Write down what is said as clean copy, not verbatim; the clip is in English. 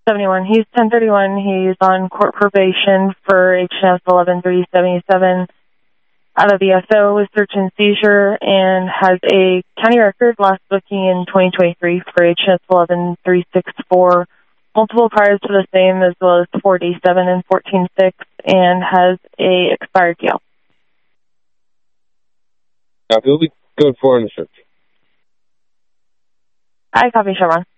71. He's 1031. He's on court probation for HNS 11377 out of the SO with search and seizure and has a county record last booking in 2023 for HNS 11364. Multiple priors to the same as well as 4D7 and 14-6 and has a expired deal. Copy. We'll be going forward in the search. I copy, Chevron.